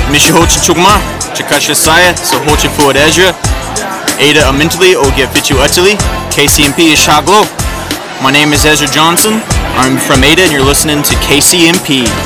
Mishihochi Chugma, Chikasha Saya, Sohochi Fuadezra, Ada Amintali, Ogia Fitu Utili, KCMP is Shaglo. My name is Ezra Johnson. I'm from Ada and you're listening to KCMP.